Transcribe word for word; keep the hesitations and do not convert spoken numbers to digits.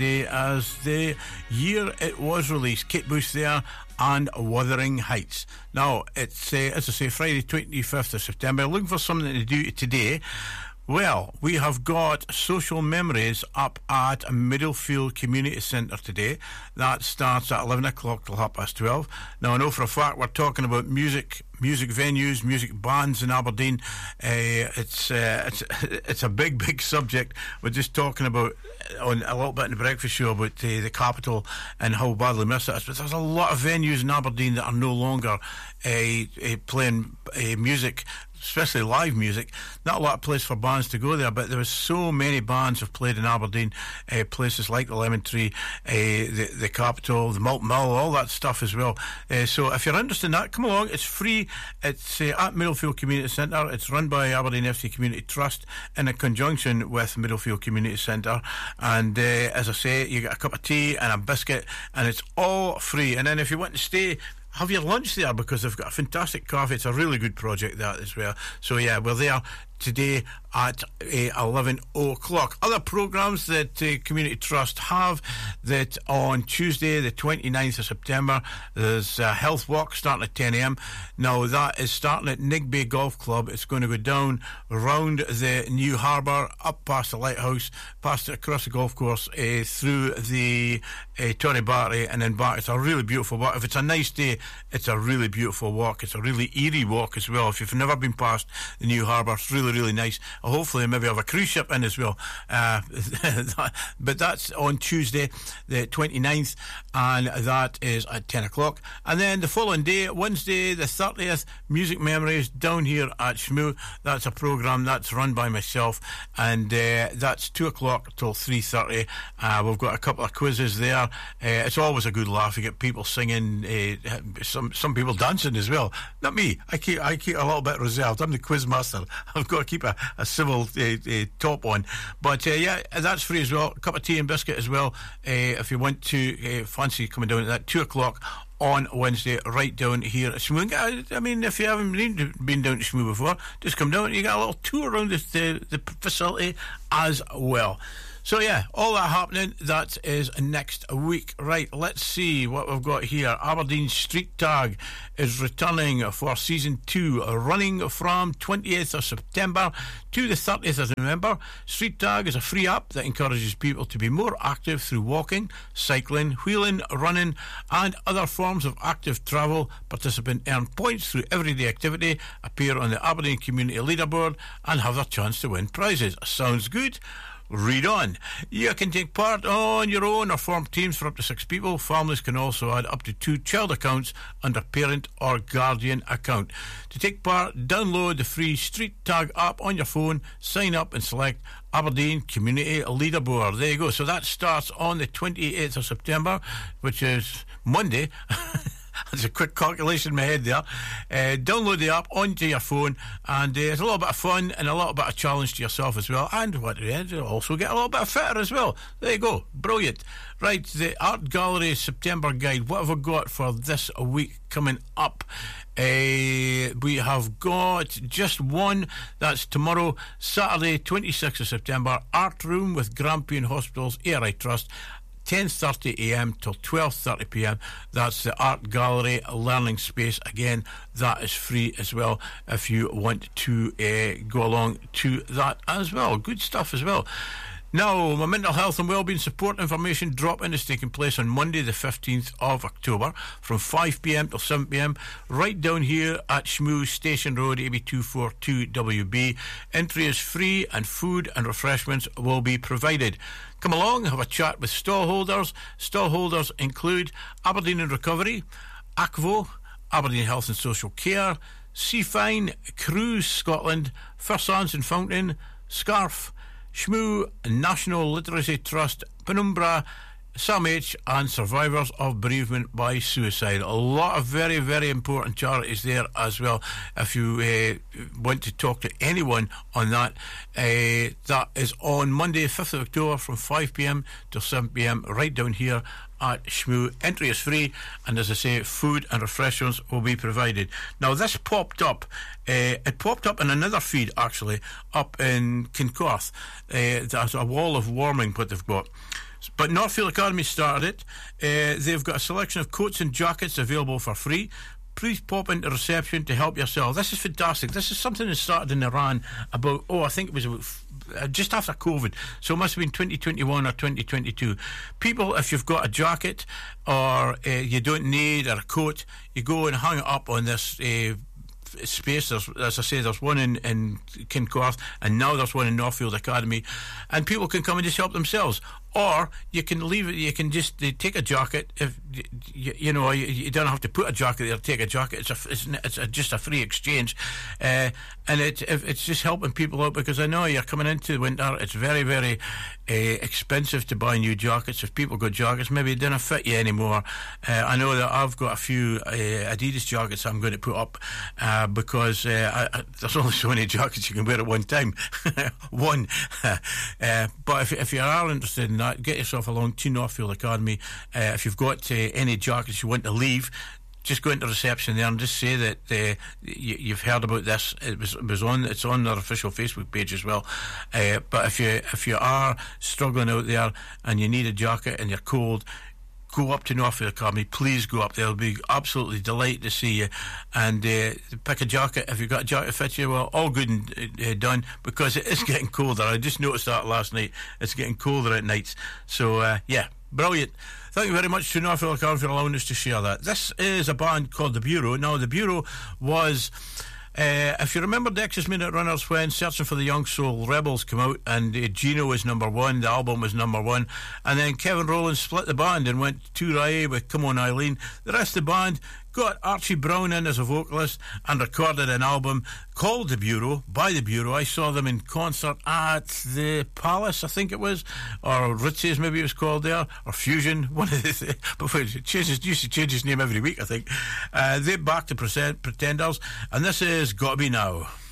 as the year it was released. Kate Bush there and Wuthering Heights. Now, it's, uh, as I say, Friday twenty-fifth of September. Looking for something to do today. Well, we have got Social Memories up at Middlefield Community Centre today. That starts at eleven o'clock till half past twelve. Now, I know for a fact we're talking about music, music venues, music bands in Aberdeen. Uh, it's, uh, it's it's a big, big subject. We're just talking about, on a little bit in the breakfast show, about uh, the capital and how badly missed it is. But there's a lot of venues in Aberdeen that are no longer uh, uh, playing uh, music, especially live music. Not a lot of place for bands to go there, but there was so many bands have played in Aberdeen, uh, places like the Lemon Tree, uh, the, the Capitol, the Malt Mill, all that stuff as well. Uh, so if you're interested in that, come along. It's free. It's uh, at Middlefield Community Centre. It's run by Aberdeen F C Community Trust in a conjunction with Middlefield Community Centre. And uh, as I say, you get a cup of tea and a biscuit, and it's all free. And then if you want to stay, have your lunch there, because they've got a fantastic coffee. It's a really good project, that as well. So yeah, we're there today at uh, eleven o'clock. Other programmes that uh, Community Trust have, that on Tuesday the twenty-ninth of September there's a health walk starting at ten a.m. Now that is starting at Nigbay Golf Club. It's going to go down round the New Harbour, up past the lighthouse, past it across the golf course, uh, through the uh, Torry Battery and then back. It's a really beautiful walk. If it's a nice day, it's a really beautiful walk. It's a really eerie walk as well. If you've never been past the New Harbour, it's really, really nice. Hopefully maybe have a cruise ship in as well. Uh, but that's on Tuesday the twenty-ninth, and that is at ten o'clock. And then the following day, Wednesday the thirtieth, Music Memories down here at Shmoo. That's a programme that's run by myself, and uh, that's two o'clock till three thirty. Uh, we've got a couple of quizzes there. Uh, it's always a good laugh. You get people singing, uh, some some people dancing as well. Not me. I keep I keep a little bit reserved. I'm the quiz master. I've got to keep a, a civil uh, uh, top on. But uh, yeah, that's free as well. A cup of tea and biscuit as well, uh, if you want to uh, fancy coming down at that two o'clock on Wednesday, right down here at Shmoo. I mean, if you haven't been, been down to Shmoo before, just come down and you get a little tour around the, the, the facility as well. So yeah, all that happening. That is next week. Right, let's see what we've got here. Aberdeen Street Tag is returning for season two, running from twenty-eighth of September to the thirtieth of November. Street Tag is a free app that encourages people to be more active through walking, cycling, wheeling, running and other forms of active travel. Participants earn points through everyday activity, appear on the Aberdeen Community Leaderboard and have their chance to win prizes. Sounds good? Read on. You can take part on your own or form teams for up to six people. Families can also add up to two child accounts under parent or guardian account. To take part, download the free Street Tag app on your phone, sign up and select Aberdeen Community Leaderboard. There you go. So that starts on the twenty-eighth of September, which is Monday. That's a quick calculation in my head there. Uh, download the app onto your phone, and uh, it's a little bit of fun and a little bit of challenge to yourself as well. And what you also get a little bit fitter as well. There you go. Brilliant. Right, the Art Gallery September guide. What have we got for this week coming up? Uh, we have got just one. That's tomorrow, Saturday, twenty-sixth of September. Art Room with Grampian Hospital's A R I Trust. ten thirty a.m. till twelve thirty p.m. That's the Art Gallery Learning Space. Again, that is free as well if you want to uh, go along to that as well. Good stuff as well. Now, my mental health and wellbeing support information drop-in is taking place on Monday the fifteenth of October from five p.m. till seven p.m. right down here at Shmoo Station Road, A B two forty-two W B. Entry is free and food and refreshments will be provided. Come along, have a chat with stallholders. Stallholders include Aberdeen and Recovery, A C V O, Aberdeen Health and Social Care, Seafine, Cruise Scotland, First Sands and Fountain, Scarf, Shmoo, National Literacy Trust, Penumbra, Sam H and Survivors of Bereavement by Suicide. A lot of very, very important charities there as well. If you uh, want to talk to anyone on that, uh, that is on Monday, fifth of October from five p.m. till seven p.m. right down here at Shmoo. Entry is free, and as I say, food and refreshments will be provided. Now, this popped up, uh, it popped up in another feed actually, up in Kincorth. Uh, there's a wall of warming what they've got. But Northfield Academy started it. Uh, they've got a selection of coats and jackets available for free. Please pop into reception to help yourself. This is fantastic. This is something that started in Iran about, oh, I think it was about uh, just after COVID. So it must have been twenty twenty-one or twenty twenty-two. People, if you've got a jacket or uh, you don't need or a coat, you go and hang it up on this uh, space. There's, as I say, there's one in, in Kincorth, and now there's one in Northfield Academy, and people can come and just help themselves. Or you can leave it. You can just uh, take a jacket. If you, you know, you, you don't have to put a jacket there. Take a jacket. It's a it's, it's a, just a free exchange, uh, and it it's just helping people out, because I know you're coming into winter. It's very very uh, expensive to buy new jackets. If people got jackets, maybe they don't fit you anymore. Uh, I know that I've got a few uh, Adidas jackets I'm going to put up uh, because uh, I, I, there's only so many jackets you can wear at one time. one, uh, but if if you are interested in that, get yourself along to Northfield Academy. Uh, if you've got uh, any jackets you want to leave, just go into reception there and just say that uh, you, you've heard about this. It was, it was on. It's on their official Facebook page as well. Uh, but if you if you are struggling out there and you need a jacket and you're cold, go up to Northfield Academy. Please go up there. They'll be absolutely delighted to see you. And uh, pick a jacket. If you've got a jacket that fits you, well, all good and uh, done, because it is getting colder. I just noticed that last night. It's getting colder at nights. So, uh, yeah, brilliant. Thank you very much to Northfield Academy for allowing us to share that. This is a band called The Bureau. Now, The Bureau was... Uh, if you remember Dex's Minute Runners, when Searching for the Young Soul Rebels came out, and uh, Gino was number one, the album was number one, and then Kevin Rowland split the band and went to Rye with Come On Eileen. The rest of the band got Archie Brown in as a vocalist and recorded an album called The Bureau, by The Bureau. I saw them in concert at the Palace, I think it was, or Ritzi's maybe it was called there, or Fusion, one of the th- before it changes, used to change his name every week, I think. Uh, they backed the Pretenders, and this is Gotta Be Now.